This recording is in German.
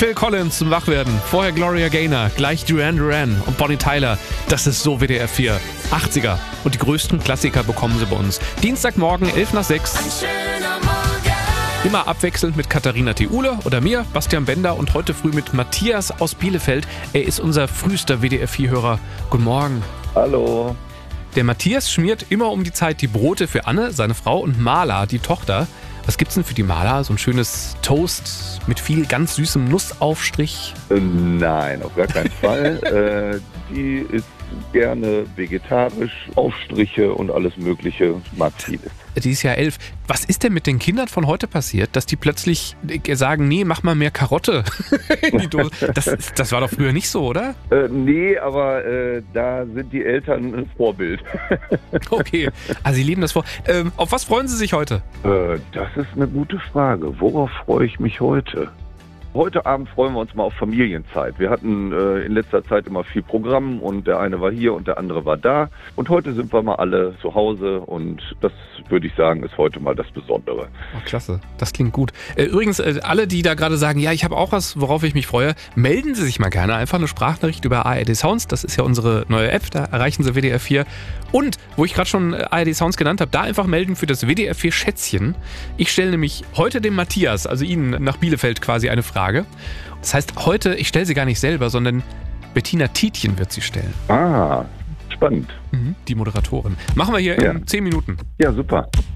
Phil Collins zum Wachwerden. Vorher Gloria Gaynor, gleich Duran Duran und Bonnie Tyler. Das ist so WDR 4. 80er. Und die größten Klassiker bekommen Sie bei uns. Dienstagmorgen, 5:55. Ein schöner Morgen. Immer abwechselnd mit Katharina Theule oder mir, Bastian Bender, und heute früh mit Matthias aus Bielefeld. Er ist unser frühester WDR 4-Hörer. Guten Morgen. Hallo. Der Matthias schmiert immer um die Zeit die Brote für Anne, seine Frau, und Marla, die Tochter. Was gibt's denn für die Marla? So ein schönes Toast mit viel ganz süßem Nussaufstrich? Nein, auf gar keinen Fall. Die ist gerne vegetarisch, Aufstriche und alles Mögliche, mag vieles. Die ist ja 11. Was ist denn mit den Kindern von heute passiert, dass die plötzlich sagen, nee, mach mal mehr Karotte in die Dose? Das war doch früher nicht so, oder? Nee, aber da sind die Eltern ein Vorbild. Okay, also Sie leben das vor. Auf was freuen Sie sich heute? Das ist eine gute Frage. Worauf freue ich mich heute? Heute Abend freuen wir uns mal auf Familienzeit. Wir hatten in letzter Zeit immer viel Programm und der eine war hier und der andere war da. Und heute sind wir mal alle zu Hause und das, würde ich sagen, ist heute mal das Besondere. Oh, klasse, das klingt gut. Übrigens, alle, die da gerade sagen, ja, ich habe auch was, worauf ich mich freue, melden Sie sich mal gerne. Einfach eine Sprachnachricht über ARD Sounds, das ist ja unsere neue App, da erreichen Sie WDR 4. Und, wo ich gerade schon ARD Sounds genannt habe, da einfach melden für das WDR 4 Schätzchen. Ich stelle nämlich heute dem Matthias, also Ihnen nach Bielefeld quasi eine Frage. Das heißt, heute, ich stelle sie gar nicht selber, sondern Bettina Tietjen wird sie stellen. Ah, spannend. Die Moderatorin. Machen wir hier in 10 Minuten. Ja, super.